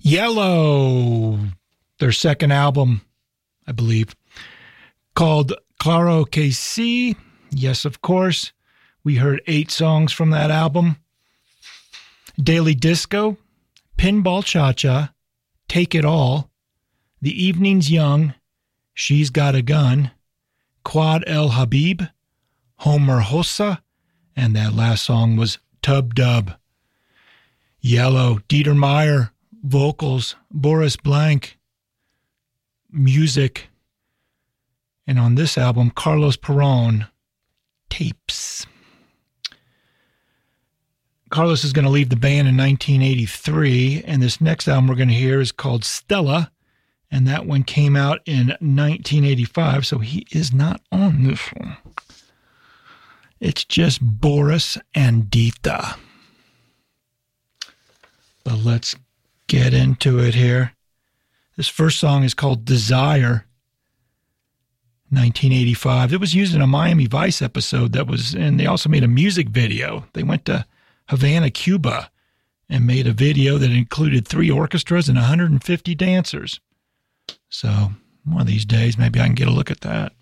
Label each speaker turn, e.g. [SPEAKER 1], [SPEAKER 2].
[SPEAKER 1] Yellow, their second album, I believe, called Claro que sí. Yes, of course. We heard 8 songs from that album. Daily Disco, Pinball Cha-Cha, Take It All, The Evening's Young, She's Got a Gun, Quad El Habib, Homer Hossa, and that last song was Tub Dub. Yellow, Dieter Meyer, vocals, Boris Blank, music, and on this album, Carlos Perón, tapes. Carlos is going to leave the band in 1983, and this next album we're going to hear is called Stella, and that one came out in 1985, so he is not on this one. It's just Boris and Dita. But let's get into it here. This first song is called Desire, 1985. It was used in a Miami Vice episode and they also made a music video. They went to Havana, Cuba, and made a video that included 3 orchestras and 150 dancers. So one of these days, maybe I can get a look at that.